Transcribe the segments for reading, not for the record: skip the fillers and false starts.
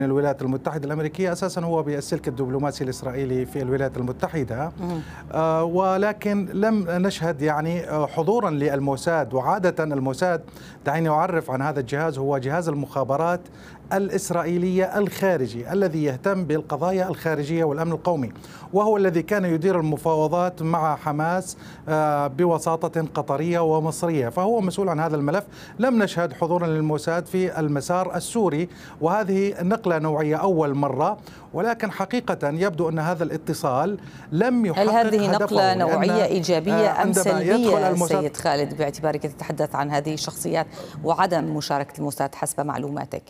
الولايات المتحدة الأمريكية أساسا هو بالسلك الدبلوماسي الإسرائيلي في الولايات المتحدة، ولكن لم نشهد يعني حضورا للموساد. وعادة الموساد، دعيني أعرف عن هذا الجهاز، هو جهاز المخابرات الإسرائيلية الخارجي الذي يهتم بالقضايا الخارجية والأمن القومي، وهو الذي كان يدير المفاوضات مع حماس بوساطة قطرية ومصرية، فهو مسؤول عن هذا الملف. لم نشهد حضورا للموساد في المسار السوري، وهذه نقلة نوعية أول مرة، ولكن حقيقة يبدو أن هذا الاتصال لم يحقق هدفه. هل هذه نقلة نوعية إيجابية أم سلبية سيد خالد، باعتبارك تتحدث عن هذه الشخصيات وعدم مشاركة الموساد حسب معلوماتك؟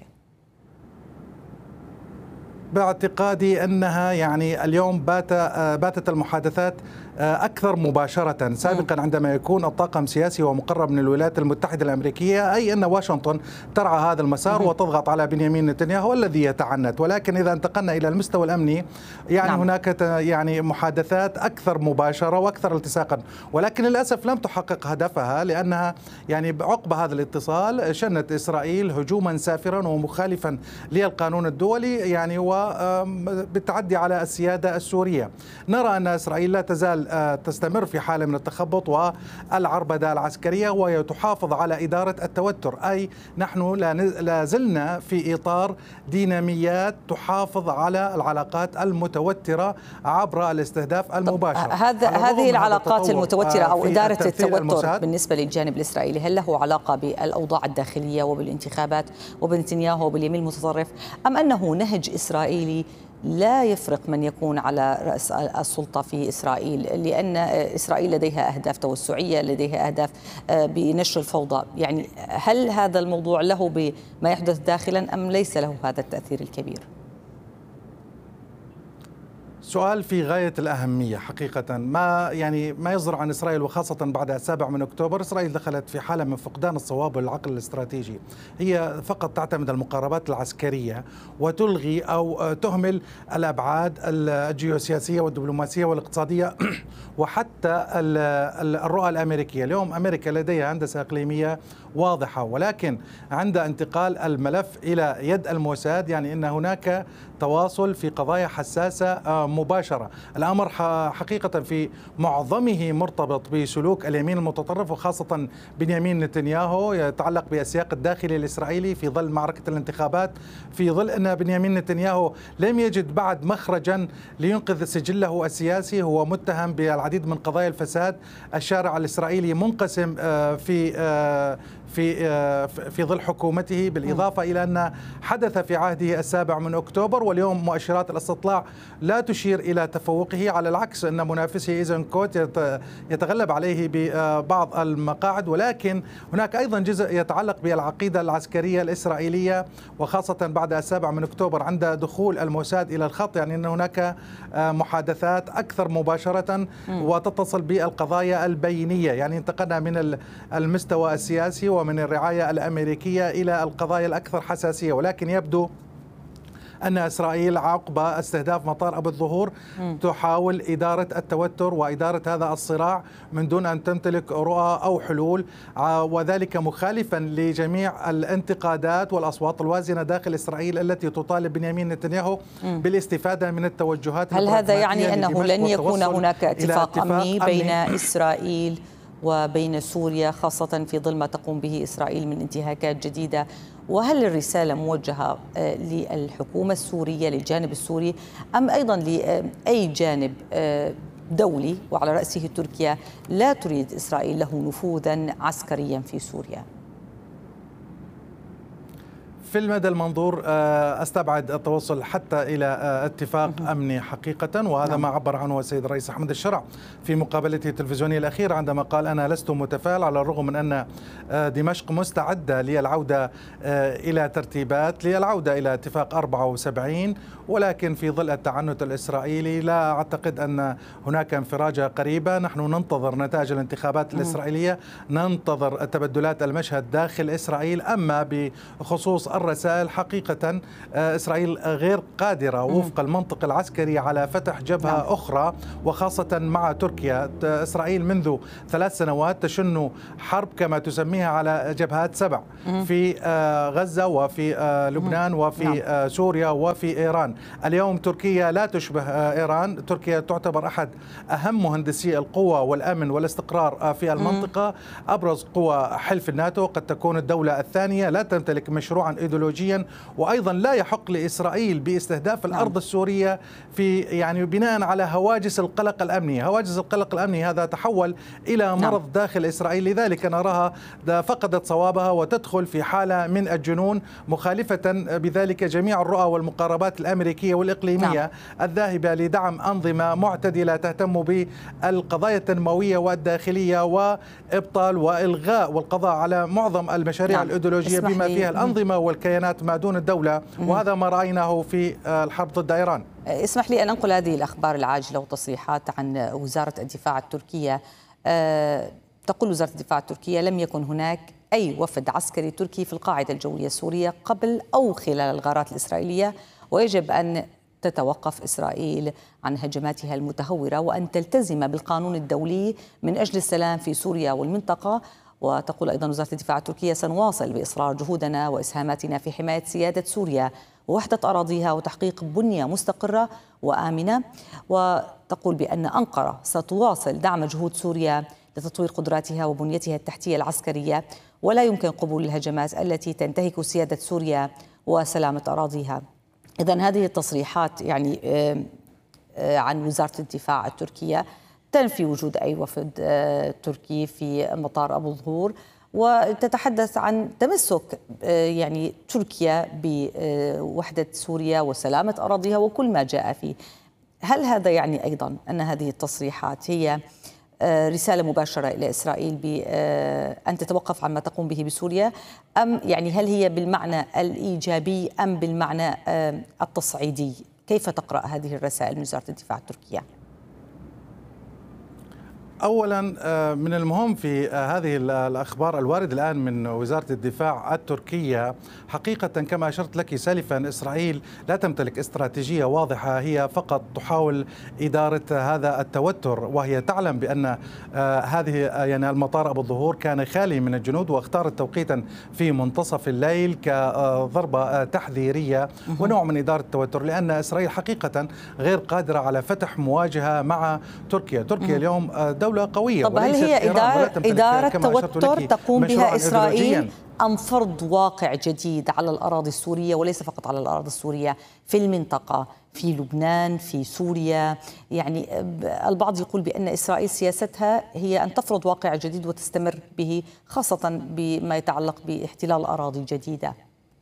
باعتقادي أنها يعني اليوم باتت المحادثات أكثر مباشرة. سابقا عندما يكون الطاقم سياسي ومقرب من الولايات المتحدة الأمريكية، أي أن واشنطن ترعى هذا المسار وتضغط على بنيامين نتنياهو الذي يتعنت، ولكن إذا انتقلنا إلى المستوى الأمني يعني هناك يعني محادثات أكثر مباشرة وأكثر التصاقا، ولكن للأسف لم تحقق هدفها، لأنها يعني عقب هذا الاتصال شنت إسرائيل هجوما سافرا ومخالفا للقانون الدولي يعني وبالتعدي على السيادة السورية. نرى أن إسرائيل لا تزال تستمر في حالة من التخبط والعربدة العسكرية، وهي تحافظ على إدارة التوتر، أي نحن لا زلنا في إطار ديناميات تحافظ على العلاقات المتوترة عبر الاستهداف المباشر. هذه العلاقات المتوترة أو إدارة التوتر بالنسبة للجانب الإسرائيلي، هل له علاقة بالأوضاع الداخلية وبالانتخابات وبنتنياهو وباليمين المتطرف، أم أنه نهج إسرائيلي لا يفرق من يكون على رأس السلطة في إسرائيل، لأن إسرائيل لديها أهداف توسعية، لديها أهداف بنشر الفوضى؟ يعني هل هذا الموضوع له بما يحدث داخلا أم ليس له هذا التأثير الكبير؟ سؤال في غاية الأهمية حقيقة. ما يصدر عن إسرائيل، وخاصة بعد 7 أكتوبر، إسرائيل دخلت في حالة من فقدان الصواب والعقل الاستراتيجي. هي فقط تعتمد المقاربات العسكرية وتلغي أو تهمل الأبعاد الجيوسياسية والدبلوماسية والاقتصادية وحتى الرؤى الأمريكية. اليوم أمريكا لديها هندسة إقليمية واضحة، ولكن عند انتقال الملف إلى يد الموساد يعني أن هناك تواصل في قضايا حساسة مباشرة. الأمر حقيقة في معظمه مرتبط بسلوك اليمين المتطرف، وخاصة بنيامين نتنياهو، يتعلق بالسياق الداخلي الإسرائيلي في ظل معركة الانتخابات، في ظل أن بنيامين نتنياهو لم يجد بعد مخرجا لينقذ سجله السياسي. هو متهم بالعديد من قضايا الفساد. الشارع الإسرائيلي منقسم في ظل حكومته، بالإضافة إلى أن حدث في عهده 7 أكتوبر، واليوم مؤشرات الاستطلاع لا تشير إلى تفوقه، على العكس أن منافسه إيزنكوت يتغلب عليه ببعض المقاعد. ولكن هناك أيضا جزء يتعلق بالعقيدة العسكرية الإسرائيلية، وخاصة بعد 7 أكتوبر عند دخول الموساد إلى الخط، يعني أن هناك محادثات أكثر مباشرة وتتصل بالقضايا البينية. يعني انتقلنا من المستوى السياسي ومن الرعاية الأمريكية إلى القضايا الأكثر حساسية، ولكن يبدو أن إسرائيل عقب استهداف مطار أبو الظهور تحاول إدارة التوتر وإدارة هذا الصراع من دون أن تمتلك رؤى أو حلول، وذلك مخالفا لجميع الانتقادات والأصوات الوازنة داخل إسرائيل التي تطالب بنيامين نتنياهو بالاستفادة من التوجهات. هل هذا يعني أنه لن يكون هناك اتفاق أمني بين إسرائيل وبين سوريا، خاصة في ظل ما تقوم به إسرائيل من انتهاكات جديدة؟ وهل الرسالة موجهة للحكومة السورية، للجانب السوري، أم أيضا لأي جانب دولي وعلى رأسه تركيا لا تريد إسرائيل له نفوذا عسكريا في سوريا؟ في المدى المنظور أستبعد التوصل حتى إلى اتفاق أمني حقيقة، وهذا ما عبر عنه السيد الرئيس أحمد الشرع في مقابلته التلفزيونية الأخيرة عندما قال: أنا لست متفائل، على الرغم من أن دمشق مستعدة للعودة إلى ترتيبات، للعودة إلى اتفاق 74، ولكن في ظل التعنت الإسرائيلي لا أعتقد أن هناك انفراجة قريبة. نحن ننتظر نتائج الانتخابات الإسرائيلية، ننتظر تبدلات المشهد داخل إسرائيل. أما بخصوص الرسائل حقيقة إسرائيل غير قادرة وفق المنطق العسكري على فتح جبهة أخرى، وخاصة مع تركيا. إسرائيل منذ 3 سنوات تشن حرب كما تسميها على جبهات 7 في غزة وفي لبنان وفي سوريا وفي إيران. اليوم تركيا لا تشبه إيران، تركيا تعتبر أحد أهم مهندسي القوة والأمن والاستقرار في المنطقة، أبرز قوى حلف الناتو، قد تكون الدولة الثانية، لا تمتلك مشروعا إيديولوجيا، وأيضا لا يحق لإسرائيل باستهداف الأرض السورية في بناء على هواجس القلق الأمني. هواجس القلق الأمني هذا تحول إلى مرض داخل إسرائيل، لذلك نراها فقدت صوابها وتدخل في حالة من الجنون، مخالفة بذلك جميع الرؤى والمقاربات الأمريكية والإقليمية الذاهبة لدعم أنظمة معتدلة تهتم بالقضايا التنموية والداخلية وإبطال وإلغاء والقضاء على معظم المشاريع الإيديولوجية بما فيها الأنظمة والكيانات ما دون الدولة، وهذا ما رأيناه في الحرب ضد إيران. اسمح لي أن أنقل هذه الأخبار العاجلة وتصريحات عن وزارة الدفاع التركية. تقول وزارة الدفاع التركية: لم يكن هناك أي وفد عسكري تركي في القاعدة الجوية السورية قبل أو خلال الغارات الإسرائيلية، ويجب أن تتوقف إسرائيل عن هجماتها المتهورة وأن تلتزم بالقانون الدولي من أجل السلام في سوريا والمنطقة. وتقول أيضا وزارة الدفاع التركية: سنواصل بإصرار جهودنا وإسهاماتنا في حماية سيادة سوريا ووحدة أراضيها وتحقيق بنية مستقرة وآمنة. وتقول بأن أنقرة ستواصل دعم جهود سوريا لتطوير قدراتها وبنيتها التحتية العسكرية، ولا يمكن قبول الهجمات التي تنتهك سيادة سوريا وسلامة أراضيها. إذن هذه التصريحات عن وزارة الدفاع التركية تنفي وجود أي وفد تركي في مطار أبو ظهور، وتتحدث عن تمسك تركيا بوحدة سوريا وسلامة أراضيها وكل ما جاء فيه. هل هذا يعني أيضا أن هذه التصريحات هي رسالة مباشرة إلى إسرائيل بأن تتوقف عما تقوم به بسوريا، أم هل هي بالمعنى الإيجابي أم بالمعنى التصعيدي؟ كيف تقرأ هذه الرسائل من وزارة الدفاع التركية؟ أولا من المهم في هذه الأخبار الواردة الآن من وزارة الدفاع التركية، حقيقة كما أشرت لك سالفا، إسرائيل لا تمتلك استراتيجية واضحة، هي فقط تحاول إدارة هذا التوتر، وهي تعلم بأن هذه المطار أبو الظهور كان خالي من الجنود، واختارت توقيتا في منتصف الليل كضربة تحذيرية ونوع من إدارة التوتر، لأن إسرائيل حقيقة غير قادرة على فتح مواجهة مع تركيا. تركيا اليوم دولة قوية. طب هل هي إدارة توتر تقوم بها إسرائيل أم فرض واقع جديد على الأراضي السورية، وليس فقط على الأراضي السورية، في المنطقة، في لبنان، في سوريا؟ البعض يقول بأن إسرائيل سياستها هي أن تفرض واقع جديد وتستمر به، خاصة بما يتعلق باحتلال أراضي جديدة.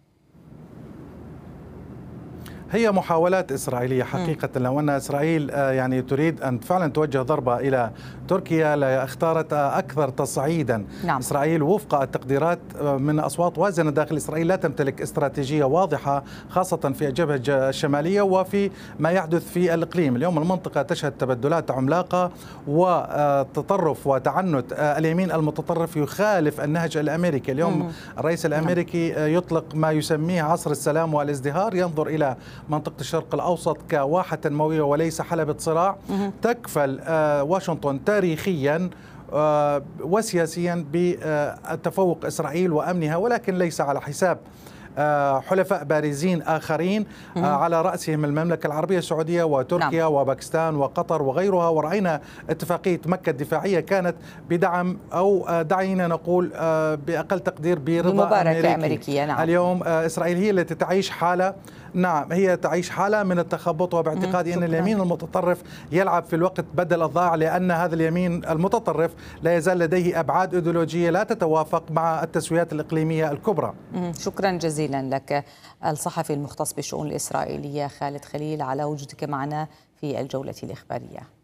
هي محاولات إسرائيلية حقيقة. لو أن إسرائيل تريد أن فعلا توجه ضربة إلى تركيا لاختارت أكثر تصعيدا. إسرائيل وفق التقديرات من أصوات وازنة داخل إسرائيل لا تمتلك استراتيجية واضحة، خاصة في الجبهة الشمالية وفي ما يحدث في الإقليم. اليوم المنطقة تشهد تبدلات عملاقة وتطرف وتعنت اليمين المتطرف يخالف النهج الأمريكي. اليوم الرئيس الأمريكي يطلق ما يسميه عصر السلام والازدهار، ينظر إلى منطقة الشرق الأوسط كواحة تنموية وليس حلبة صراع. تكفل واشنطن تاريخيا وسياسيا بتفوق إسرائيل وأمنها، ولكن ليس على حساب حلفاء بارزين آخرين، على رأسهم المملكة العربية السعودية وتركيا وباكستان وقطر وغيرها. ورأينا اتفاقية مكة الدفاعية كانت بدعم أو دعينا نقول بأقل تقدير برضا أمريكي. اليوم إسرائيل هي التي تعيش حالة، هي تعيش حالة من التخبط، وباعتقادي أن اليمين المتطرف يلعب في الوقت بدل الضائع، لأن هذا اليمين المتطرف لا يزال لديه أبعاد إيديولوجية لا تتوافق مع التسويات الإقليمية الكبرى. شكرا جزيلا لك الصحفي المختص بالشؤون الإسرائيلية خالد خليل على وجودك معنا في الجولة الإخبارية.